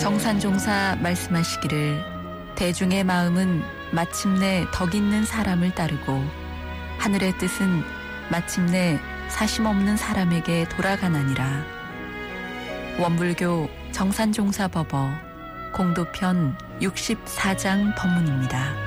정산종사 말씀하시기를 대중의 마음은 마침내 덕 있는 사람을 따르고 하늘의 뜻은 마침내 사심없는 사람에게 돌아가나니라. 원불교 정산종사법어 공도편 64장 법문입니다.